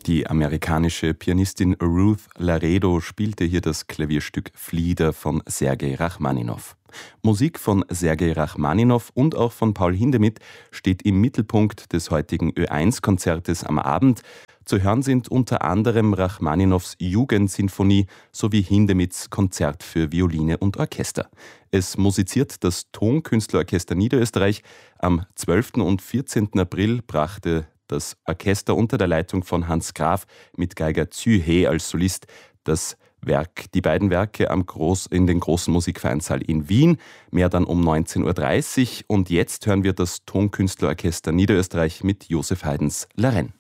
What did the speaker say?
Die amerikanische Pianistin Ruth Laredo spielte hier das Klavierstück Flieder von Sergei Rachmaninow. Musik von Sergei Rachmaninow und auch von Paul Hindemith steht im Mittelpunkt des heutigen Ö1-Konzertes am Abend. Zu hören sind unter anderem Rachmaninows Jugendsinfonie sowie Hindemiths Konzert für Violine und Orchester. Es musiziert das Tonkünstlerorchester Niederösterreich. Am 12. und 14. April brachte das Orchester unter der Leitung von Hans Graf mit Geiger Zü He als Solist die beiden Werke in den großen Musikvereinssaal in Wien. Mehr dann um 19.30 Uhr. Und jetzt hören wir das Tonkünstlerorchester Niederösterreich mit Josef Haydns La Reine.